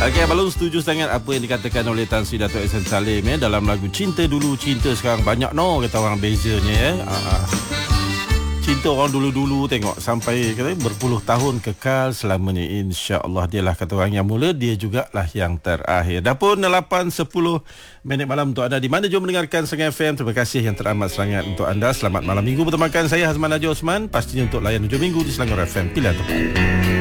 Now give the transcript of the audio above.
Okey, Balong setuju sangat apa yang dikatakan oleh Tan Sri Dato' Ehsan Salim dalam lagu Cinta Dulu Cinta Sekarang. Banyak kata orang bezanya Cinta orang dulu-dulu tengok sampai kata berpuluh tahun kekal selamanya, insya-Allah. Dialah kata orang yang mula, dia jugalah yang terakhir. Dah pun 8.10 minit malam untuk anda di mana jom mendengarkan Serang FM. Terima kasih yang teramat sangat untuk anda. Selamat malam minggu bertemakan saya Hazman Najwa Osman, pastinya untuk layan hujung minggu di Selangor FM. Pilihan tepat.